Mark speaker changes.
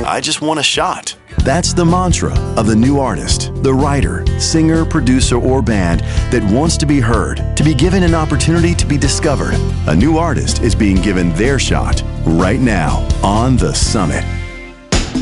Speaker 1: I just want a shot. That's the mantra of the new artist, the writer, singer, producer, or band that wants to be heard, to be given an opportunity to be discovered. A new artist is being given their shot right now on The Summit.